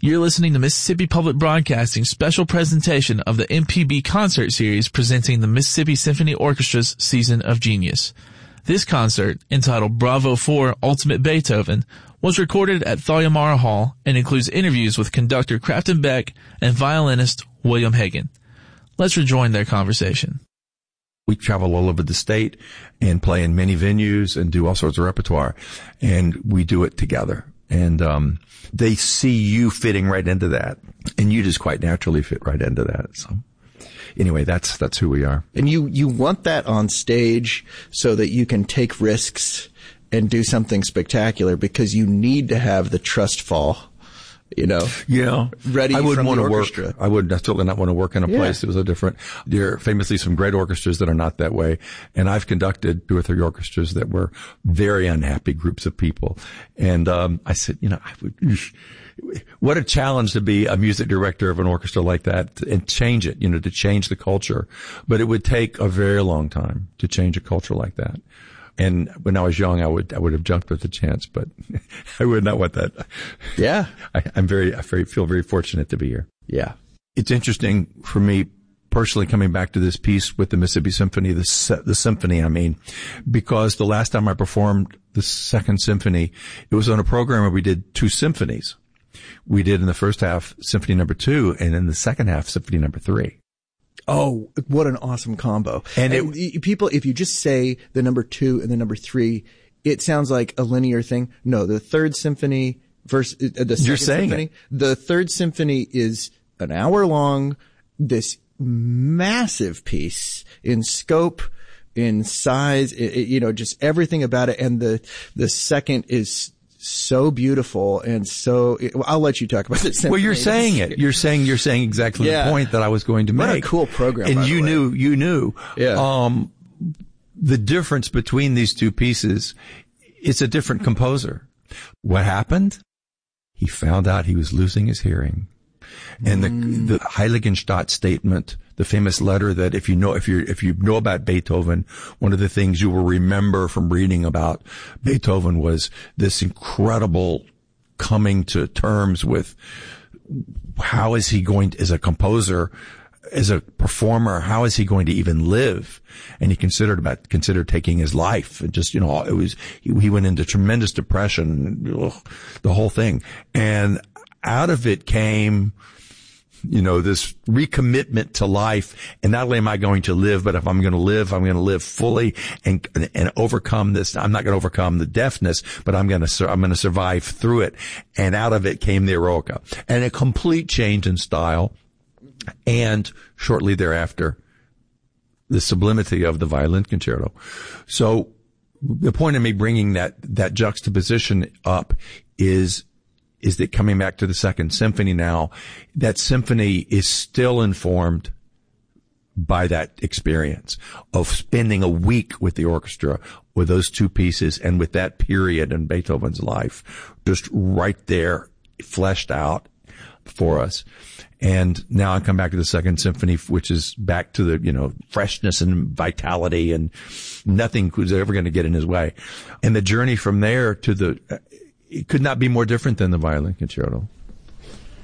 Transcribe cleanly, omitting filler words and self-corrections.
You're listening to Mississippi Public Broadcasting's special presentation of the MPB concert series presenting the Mississippi Symphony Orchestra's Season of Genius. This concert, entitled Bravo 4 Ultimate Beethoven, was recorded at Thalia Mara Hall and includes interviews with conductor Crafton Beck and violinist William Hagen. Let's rejoin their conversation. We travel all over the state and play in many venues and do all sorts of repertoire, and we do it together. And they see you fitting right into that, and you just quite naturally fit right into that. So anyway, that's who we are. And you want that on stage so that you can take risks and do something spectacular, because you need to have the trust fall, ready I wouldn't from want the to orchestra. work. I would certainly not want to work in a place that was so different. There are famously some great orchestras that are not that way. And I've conducted 2 or 3 orchestras that were very unhappy groups of people. And, I said, what a challenge to be a music director of an orchestra like that and change it, to change the culture. But it would take a very long time to change a culture like that. And when I was young, I would have jumped at the chance, but I would not want that. Yeah. I feel very fortunate to be here. Yeah. It's interesting for me personally coming back to this piece with the Mississippi Symphony, the symphony, because the last time I performed the Second Symphony, it was on a program where we did 2 symphonies. We did in the first half Symphony number 2 and in the second half Symphony number 3. Oh, what an awesome combo. And people, if you just say the number 2 and the number 3, it sounds like a linear thing. No, the Third Symphony versus the Second Symphony. The Third Symphony is an hour long, this massive piece in scope, in size, just everything about it. And the second is so beautiful, and so I'll let you talk about this. Well, you're saying it. You're saying exactly the point that I was going to make. What a cool program. And you knew. Yeah. The difference between these 2 pieces, it's a different composer. What happened? He found out he was losing his hearing. And the Heiligenstadt statement, the famous letter that if you know about Beethoven, one of the things you will remember from reading about Beethoven was this incredible coming to terms with how is he going to, as a composer, as a performer, how is he going to even live? And he considered taking his life. And just, he went into tremendous depression, the whole thing. And out of it came, this recommitment to life. And not only am I going to live, but if I'm going to live fully and overcome this. I'm not going to overcome the deafness, but I'm going to survive through it. And out of it came the Eroica, and a complete change in style. And shortly thereafter, the sublimity of the violin concerto. So the point of me bringing that juxtaposition up is that coming back to the Second Symphony now, that symphony is still informed by that experience of spending a week with the orchestra with those 2 pieces and with that period in Beethoven's life just right there fleshed out for us. And now I come back to the Second Symphony, which is back to the, freshness and vitality, and nothing was ever going to get in his way. And the journey from there to it could not be more different than the violin concerto.